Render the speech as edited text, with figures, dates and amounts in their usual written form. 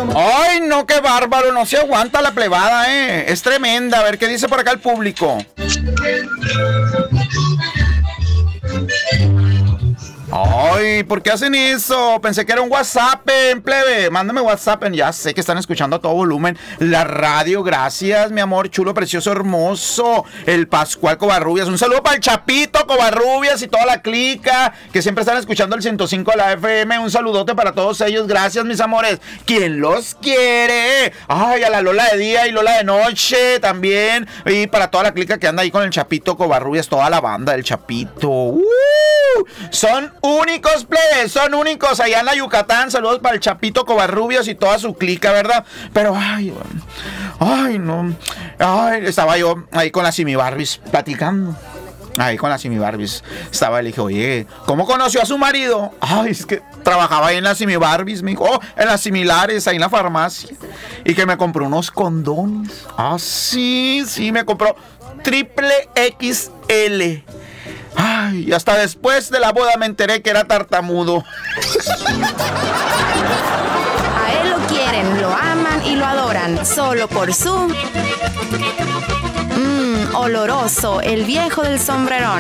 Ay, no, qué bárbaro, no se aguanta la plebada, es tremenda. A ver, ¿qué dice por acá el público? Ay, ¿por qué hacen eso? Pensé que era un WhatsApp, plebe. Mándame WhatsApp. Ya sé que están escuchando a todo volumen la radio. Gracias, mi amor, chulo, precioso, hermoso. El Pascual Covarrubias. Un saludo para el Chapito Covarrubias y toda la clica que siempre están escuchando el 105 de la FM. Un saludote para todos ellos. Gracias, mis amores. ¿Quién los quiere? Ay, a la Lola de día y Lola de noche también. Y para toda la clica que anda ahí con el Chapito Covarrubias. Toda la banda del Chapito. Son únicos, plebes, son únicos allá en la Yucatán. Saludos para el Chapito Covarrubias y toda su clica, ¿verdad? Pero, ay, no. Ay, estaba yo ahí con las Simi Barbies platicando. Ahí con las Simi Barbies. Estaba, le dije, oye, ¿cómo conoció a su marido? Ay, es que trabajaba ahí en las Simi Barbies, me dijo, en las similares, ahí en la farmacia. Y que me compró unos condones. Ah, sí, me compró XXL. Ay, y hasta después de la boda me enteré que era tartamudo. A él lo quieren, lo aman y lo adoran, solo por su oloroso, el viejo del sombrerón.